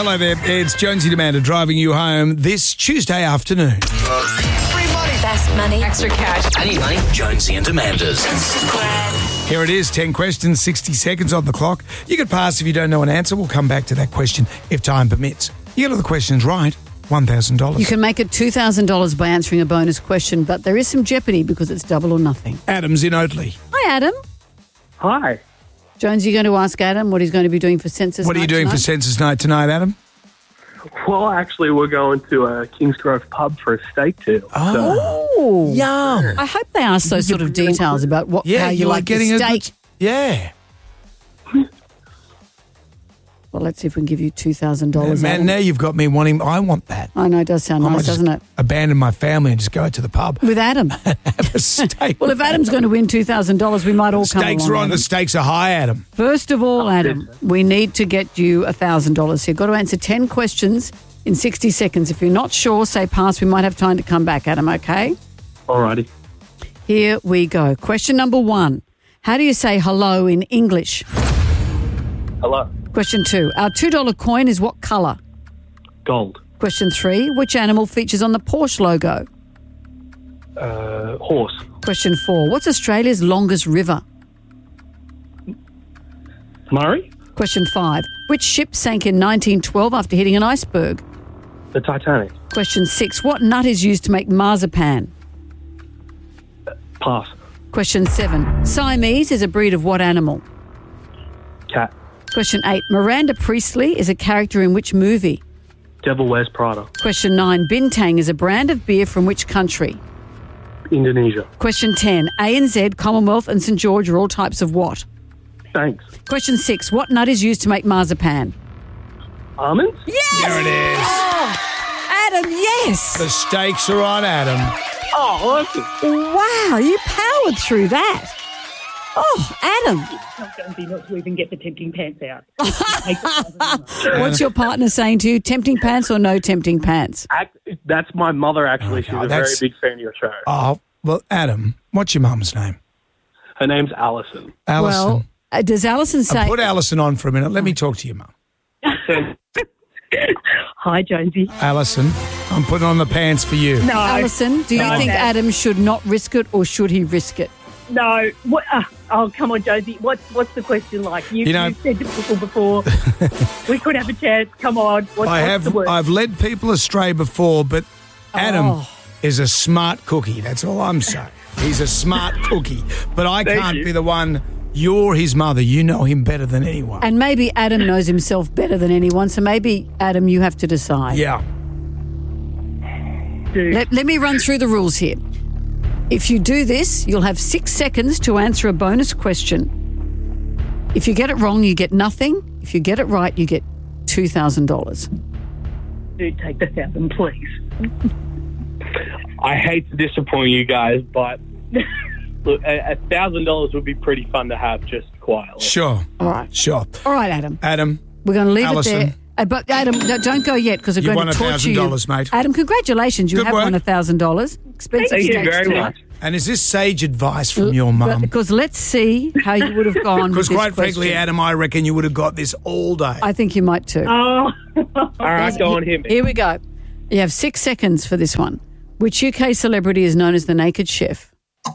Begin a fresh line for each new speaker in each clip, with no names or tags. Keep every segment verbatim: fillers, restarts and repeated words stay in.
Hello there. It's Jonesy Demander driving you home this Tuesday afternoon.
Free money. Best money. Extra cash.
I need money. Jonesy and Demanders.
Here it is, ten questions, sixty seconds on the clock. You could pass if you don't know an answer. We'll come back to that question if time permits. You get all the questions right, one thousand dollars.
You can make it two thousand dollars by answering a bonus question, but there is some jeopardy because it's double or nothing.
Adam's in Oatley.
Hi, Adam.
Hi.
Jones, you're going to ask Adam what he's going to be doing for census
What are you
night
doing
tonight?
for census night tonight, Adam?
Well, actually, we're going to a Kingsgrove pub for a steak deal.
Oh,
Yum.
I hope they ask those sort of details about what
Yeah,
how you,
you
like
getting
your
a
steak.
good- Yeah.
Well, let's see if we can give you two thousand dollars.
Man, now you've got me wanting, I want that.
I know, it does sound
I might
nice,
just
doesn't it?
abandon my family and just go to the pub.
With Adam.
Have a steak.
Well, if Adam's going to win two thousand dollars, we might all come
Stakes
along.
are on,
Adam.
the stakes are high, Adam.
First of all, Adam, we need to get you one thousand dollars. So you've got to answer ten questions in sixty seconds. If you're not sure, say pass. We might have time to come back, Adam, okay?
Alrighty.
Here we go. Question number one. How do you say hello in English?
Hello.
Question two. Our two dollar coin is what colour?
Gold.
Question three. Which animal features on the Porsche logo?
Uh, horse.
Question four. What's Australia's longest river?
Murray.
Question five. Which ship sank in nineteen twelve after hitting an iceberg?
The Titanic.
Question six. What nut is used to make marzipan?
Pass.
Question seven. Siamese is a breed of what animal?
Cat.
Question eight. Miranda Priestley is a character in which movie?
Devil Wears Prada.
Question nine. Bintang is a brand of beer from which country?
Indonesia.
Question ten. A N Z, Commonwealth and St George are all types of what?
Thanks.
Question six. What nut is used to make marzipan?
Almonds?
Yes!
There it is.
Oh, Adam, yes!
The stakes are on, Adam.
Oh, awesome.
Wow, you powered through that. Oh, Adam.
Not going to be not to even get the tempting pants out.
What's your partner saying to you? Tempting pants or no tempting pants?
Act, that's my mother, actually.
Oh,
She's
no,
a very
that's-
big fan of your show.
Oh, well, Adam, what's your mum's name?
Her name's Alison.
Alison.
Well, uh, does Alison say...
Uh, put Alison on for a minute. Let me talk to your mum.
Hi, Jonesy.
Alison, I'm putting on the pants for you.
No,
Alison, do you
No,
think
Dad.
Adam should not risk it or should he risk it?
no. What? Uh, oh, come on, Jonesy. What, what's the question like? You,
You know-
you said to people before, we could have a chance. Come on. What,
I
what's
have
the word?
I've led people astray before, but Adam
Oh.
is a smart cookie. That's all I'm saying. He's a smart cookie. But I
Thank
can't
you.
be the one. You're his mother. You know him better than anyone.
And maybe Adam knows himself better than anyone, so maybe, Adam, you have to decide.
yeah.
Dude.
Let, let me run through the rules here. If you do this, you'll have six seconds to answer a bonus question. If you get it wrong, you get nothing. If you get it right, you get two thousand dollars.
Dude, take the thousand, please.
I hate to disappoint you guys, but look, a thousand dollars would be pretty fun to have just quietly.
Sure.
All right.
Sure.
All right, Adam.
Adam,
We're going to leave
Alison.
it there. Uh, but, Adam, no, don't go yet because I'm
You
going
won
to torture you.
one thousand dollars, mate.
Adam, congratulations. You
Good
have
work.
won one thousand dollars. Expensive
Thank you
stakes
very
too.
much.
and is this sage advice from your mum?
Because let's see how you would have gone with
Because
this
quite frankly,
question.
Adam, I reckon you would have got this all day.
I think you might too.
Oh,
All right, go on, hit me.
Here we go. You have six seconds for this one. Which U K celebrity is known as the Naked Chef?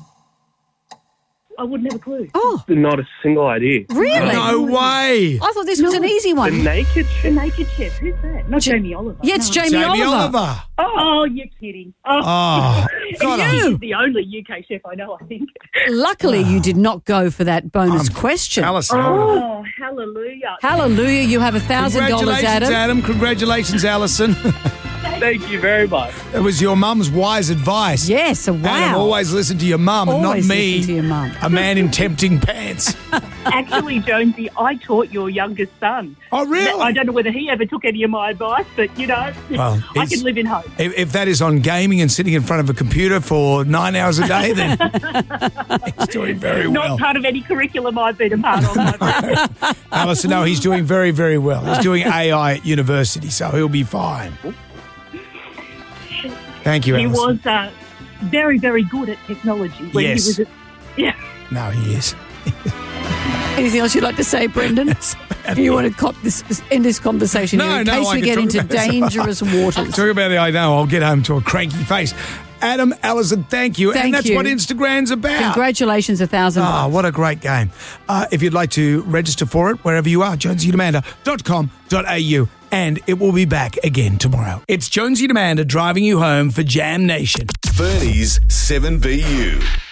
I wouldn't have a clue.
Oh,
Not a single idea.
really?
No way.
I thought this was an easy
The
one.
naked
The
shit.
Naked Chef. Who's that? Not
Ja-
Jamie Oliver.
Yeah, it's
no.
Jamie,
Jamie
Oliver.
Oliver.
Oh, you're kidding. Oh,
Oh, God, I'm-
You.
he's the only U K chef I know, I think.
Luckily, you did not go for that bonus
I'm-
question.
Alison. I would've-
Oh, hallelujah.
Hallelujah, you have one thousand dollars,
Congratulations,
Adam.
Adam. Congratulations, Alison.
Thank you very much.
It was your mum's wise advice.
Yes, wow.
Adam, always listen to your mum and not
Always
me,
listen to your mum.
a man in tempting pants.
Actually, Jonesy, I taught your youngest son.
Oh, really?
I don't know whether he ever took any of my advice, but, you know,
Well,
I
he's-
can live in hope.
If, if that is on gaming and sitting in front of a computer for nine hours a day, then he's doing very
Not
well.
part of any curriculum I've been a part of. my friend.
Alison, no, he's doing very, very well. He's doing A I at university, so he'll be fine. Thank you,
He
Alison.
was uh, very, very good at technology. When
Yes.
He was at, yeah.
No, he is.
Anything else you'd like to say, Brendan? Do you want to cop this, end this conversation
No,
here in
no,
case
I
we
can
get
talk
into
about this.
dangerous waters?
Talk about the I know. I'll get home to a cranky face. Adam, Allison, thank you.
Thank
and that's
you.
what Instagram's about.
Congratulations, a thousand
Ah,
bucks.
what a great game. Uh, if you'd like to register for it, wherever you are, jonesy demander dot com dot a u. And it will be back again tomorrow. It's Jonesy Demander driving you home for Jam Nation.
Bernie's seven B U.